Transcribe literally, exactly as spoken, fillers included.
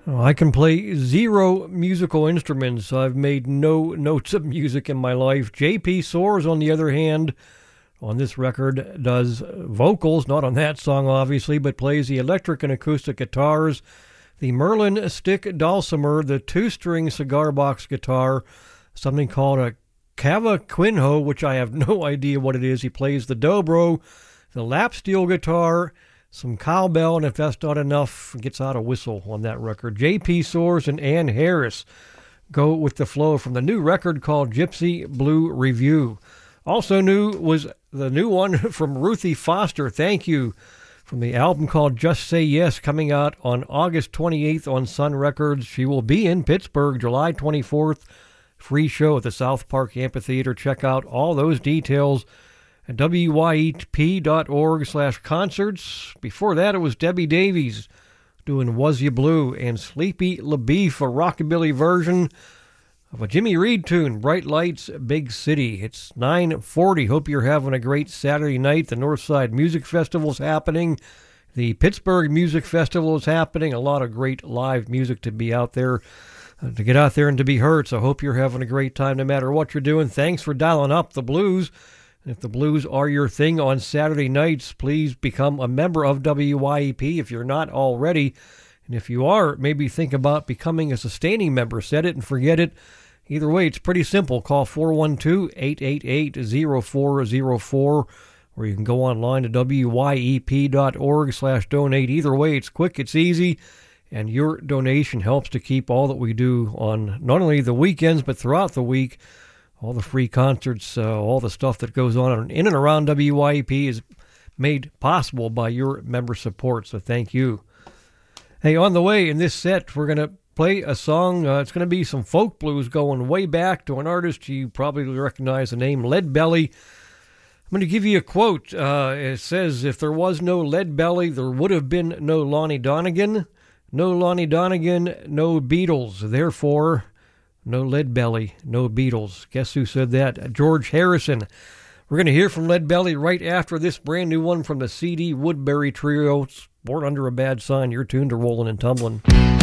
I can play zero musical instruments. I've made no notes of music in my life. J P Soars, on the other hand, on this record, does vocals, not on that song, obviously, but plays the electric and acoustic guitars, the Merlin stick dulcimer, the two-string cigar box guitar, something called a cavaquinho, which I have no idea what it is. He plays the dobro, the lap steel guitar, some cowbell, and if that's not enough, gets out a whistle on that record. J P Soars and Ann Harris go with the flow from the new record called Gypsy Blue Review. Also new was the new one from Ruthie Foster, Thank You, from the album called Just Say Yes, coming out on August twenty-eighth on Sun Records. She will be in Pittsburgh July twenty-fourth. Free show at the South Park Amphitheater. Check out all those details at W Y E P dot org slash concerts. Before that, it was Debbie Davies doing Was You Blue, and Sleepy LaBeef, a rockabilly version of a Jimmy Reed tune, Bright Lights, Big City. It's nine forty. Hope you're having a great Saturday night. The Northside Music Festival is happening. The Pittsburgh Music Festival is happening. A lot of great live music to be out there, uh, to get out there and to be heard. So hope you're having a great time no matter what you're doing. Thanks for dialing up the blues. And if the blues are your thing on Saturday nights, please become a member of W Y E P if you're not already. And if you are, maybe think about becoming a sustaining member. Set it and forget it. Either way, it's pretty simple. Call four one two, eight eight eight, zero four zero four, or you can go online to W Y E P dot org slash donate. Either way, it's quick, it's easy, and your donation helps to keep all that we do on not only the weekends, but throughout the week. All the free concerts, uh, all the stuff that goes on in and around W Y E P is made possible by your member support, so thank you. Hey, on the way in this set, we're going to play a song. Uh, it's going to be some folk blues going way back to an artist you probably recognize the name, Lead Belly. I'm going to give you a quote. Uh, it says, if there was no Lead Belly, there would have been no Lonnie Donegan. No Lonnie Donegan, no Beatles. Therefore, no Lead Belly, no Beatles. Guess who said that? George Harrison. We're going to hear from Lead Belly right after this brand new one from the C D Woodbury Trio. It's Born Under a Bad Sign. You're tuned to Rollin' and Tumblin'.